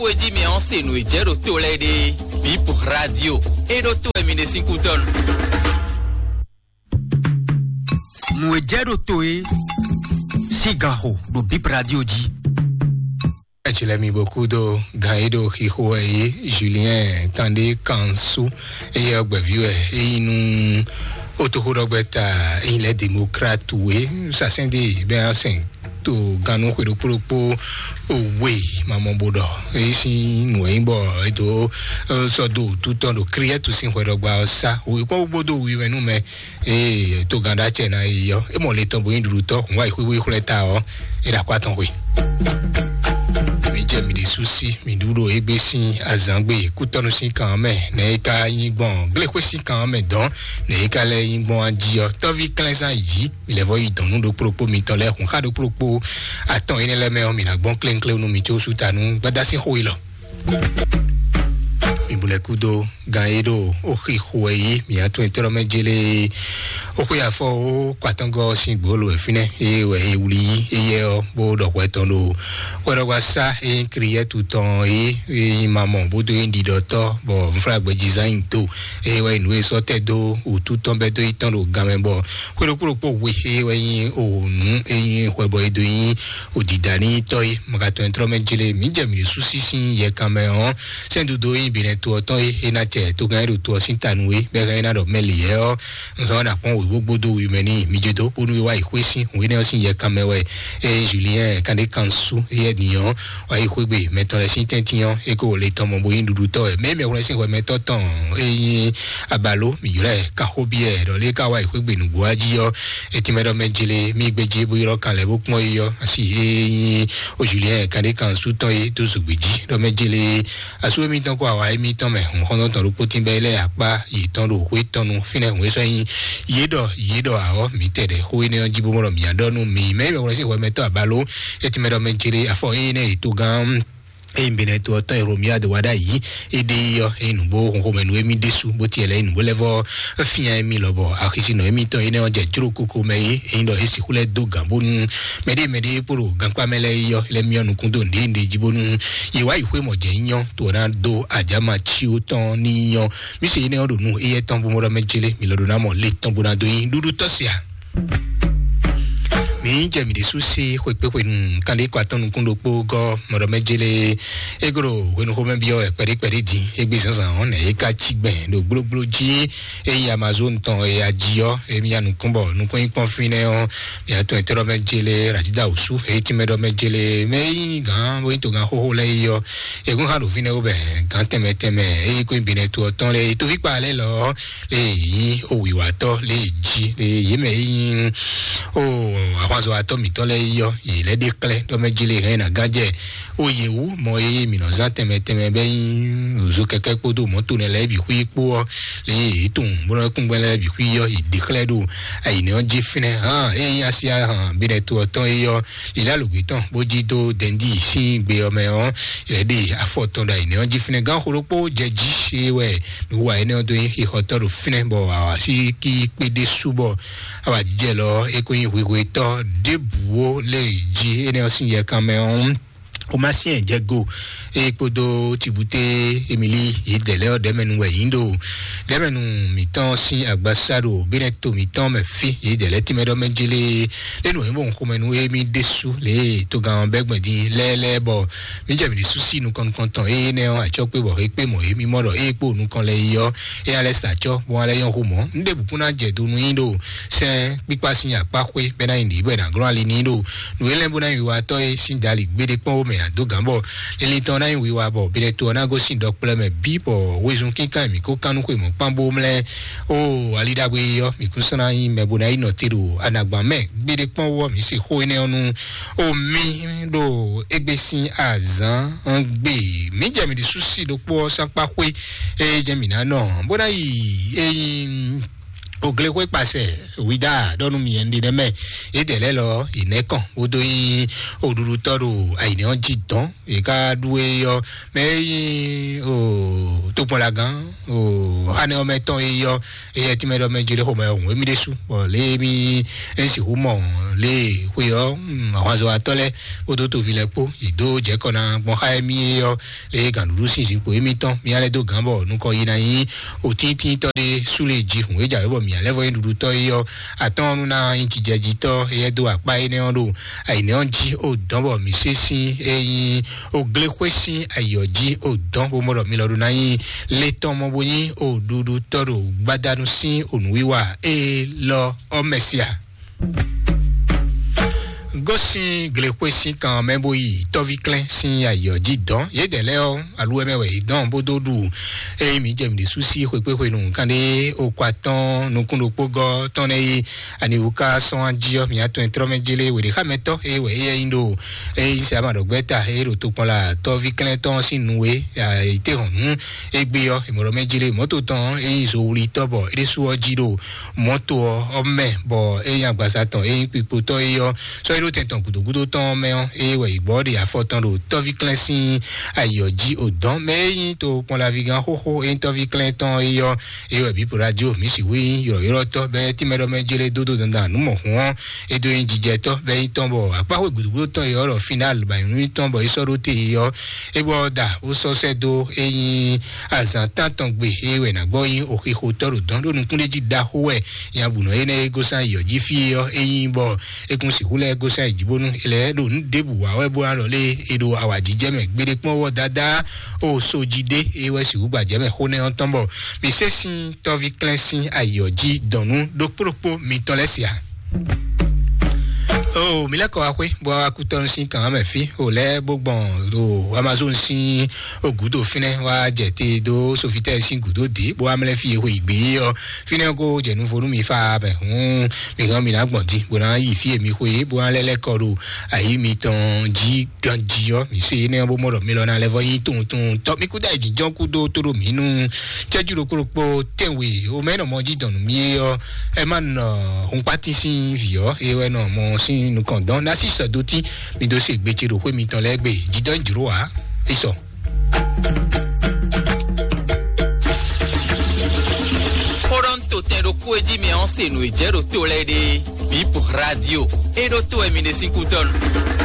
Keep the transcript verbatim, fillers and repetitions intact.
foi de me onse no ejero tole de Bip Radio e do to emine cinco ton. No ejero toe cigarro do Bip Radio di. Je l'aime beaucoup de Gaëdo Hihoe, Julien Kandé Kansou et Ogbevieux et nous autorogbeta et les démocrates oui ça c'est des ben c'est to ganu ko do propo oui maman bodo et si nous imbo et to so do tout temps de crier tout sin ko do gba ça oui ko bodo oui nous mais et to ganda chena yo e mo le tombo induru to wa ihu wi khuleta o e da kwa ton oui mi des soucis mi duro ebesi azangbe kutonu si kan me ne ka yin gbon gle ko si kan me don ne ka le yin gbon adio to vi cleansa yi mi le voyi don do propos mi ton le kun ka do propos aton ene le me o mi na gbon clean clean no mi cho sutanu gbada si ho ilo mi bule kudo Gaedo oki huei mi atu entero mejele oku ya fo o kwatongo sin gbolo e fine e we e wuli e ye o bo do kweton do wero wasa e kriye tuton e e maman bo do indi doctor bo mfra gbe design to e we nu e so te do o tuton be do itan do gamen bo wero kuro po we e we o nu e we bo e do yin o didani toy magato entero mejele mi je mi susi sin ye kameon sen do do yin bi to ton e na to gairo to sintanwe be gaina do melie o ngona pon we gbodo we meni mijedo ponu wa ikwesi we ne osin ye kamewe e Julien Kandé Kansou e niyan wa ikwegbe metore sintentiyan e ko le tomo bo indudu to e me me ko sin we metoton e abalo mi yure ka hobie do le ka wa ikwegbe nu boaji yo e ti medo mejele mi gbeje bo yoro kan le bo pon yo asi e o Julien Kandé Kansou to e to zugbeji do mejele aso mi ton ko awa mi ton me nkono ton potin bele apa yiton do huiton no fine we so yin yedo yedo a o mi tede ho ne jibo mo mi adonu mi me be wo se wo meto abalo eti me do menjire afo yin e to gan e mbene to to eromia de wada yi e de yo e nu bo ko menu emi desu bo ti ele nu bo levo fian emi lobo akisi no emi to ine oje juro koko me e ndo esi kule do gambo nu mede mede poro gankwa mele yo le mi onu kundo ndi ndi jibo nu ye wa ihwe mo je yan to na do ajama chi o ton ni yan mi se ine odo nu e ton bo mo mejele mi lodo na mo le ton bo na do yin dudu tosia mi jemi de susi ko pe pe kan le kwa ton kun do po go mo mejele egoro we no me bio e pere pere di egbe sansan on e ka chigben do gbogbo ji e Amazon ton e ajio e mi anu kunbo nu kun pon fine on mi ato entero mejele rajida osu e ti me do mejele me gan bo to gan ho ho le yo e gun ha do fine obe gan teme teme e ko bi ne to ton le to fi pa le lo le yi o wi wa to le ji le yi me yin o Wazo atomi tole yo ile de kle do mejile rena gaje oyewu mo ye mi no za teme teme be uzo keke podo mo to ne le bi hu ipo le tun bo no kun gbele bi hu yo de kle do ai ne on ji fine ha e asia ha bi de to ton yo ile alugbe ton bo ji do dendi si gbe o me on ile de afoton da ne on ji fine gan horopo jeji se we no wa ne do yin hi hotoro fine bo wa si ki pe de subo awa je lo e ko yin hu to debuo le ji ene osin ye kameon o masien jego e podo tibute Emily e dele o demenu we indo demenu mitan sin agbasaro beneto mitan me fi e dele timedo mejele lenu e mo nkomenu e mi desu le to gan begbon din lele bo mi je mi di susi nu kon konton e ne o acho pe bo e pe mo e mi moro e po nu kon le yo e ale sta cho bo ale yon humo nde bupuna je do nu indo se pipa sin apakwe be na indi be na gran le ni indo nu ele bo na yiwa to e sin dali gbede pon me na do gambo le ton na yiwa bo be to na go sin do pleme bi bo wezun kinkan mi ko kanu ko mo pambo mle o alida gbe yo mi kusana yin me bo na ino tiru anagba me gbede pon wo mi si ho ene onu o mi do egbesin azan an gbe mi je mi di susi do po sanpa kwe e je mi na no bo na yi e ogle kwe pase wida donu mi endi deme edele lo inekan odo yin oduru toro aini onji don e ka duwe yo me o to pon lagan o ane o meton e yo e ti me do me jire ho me ohun emi desu o le mi ensi ho mo le kwe yo awon zo atole odo to vile po ido je kona gbon ha emi yo le ganuru sinsin po emi ton mi ale do ganbo nu ko yin na yin o tin tin to de sule ji hun e ja bo mi level ndu to yo aton na inchi jejito e do apa ene onro aine onji o donbo mi sesin eyin o glekwesi ayoji o donbo moro mi lorun nayin le ton mo boyin o dudu toro gbadanu sin onwiwa e lo o mesia gosin glekwesi kan mebo yi tovi clean sin ayoji don ye dele o aluemewe don bododu e mi jem de susi pepepe nu kan de o kwaton nu kundo pogo ton e ani uka son anjio mi ato entromejele we de hameto e we e indo e se amado gbeta e ro to pon la tovi clean ton sin nuwe a ite honu e gbe yo imoro mejele moto ton e so uri tobo e su ojiro moto o me bo e yan gbasa ton e pipo to e yo so ro tenton gudo gudo ton me e we ibodi afotan ro tovi cleansing ayoji odon me yin to pon la vigan ho ho en tovi clean ton e yo e we bi radio mi si wi yo yo to be ti me do me jele dodo dandan nu mo hun e do yin jije to be yin ton bo apa we gudo gudo ton e oro final ba yin ton bo iso ro te yo e bo da o so se do e yin azan tanton gbe e we na gbo yin o ki ho to ro don lo nu kunle ji da ho we yan buno e ne go san yoji fi yo e yin bo e kun si kule go san ijibonu ile do ndebu wa we bo an le edo awaji jeme gbere pon wo dada o sojide e we si ugba jeme ho ne on tombo mi sesin tovi cleansing ayoji donu do propo mi tolesia oh mi leko akwe bo akuton sin kan me fi o le gbogbon do Amazon sin ogudo fine wa jete do sofite sin gudo de bo amle fi eho igbe yo fine go jenu foru mi fa be hun mi gan mi lagbon di bo na yi fi emi ho e bo an lele koro ayi mi ton ji ganji yo mi se ne bo moro mi lo na level yin tun tun to mi kuda ijin ku do toro mi nu jejuro koropo tenwe o me no mo ji donu mi yo e man hun pati sin vi yo e we no mo sin nous condamnons na si ça doti mi dossier gbechi ro pe mi tan legbe jidon juro a iso Toronto ten ro ko eji mi on se nu ejero to le de bi pour radio e do to e mi de cinquante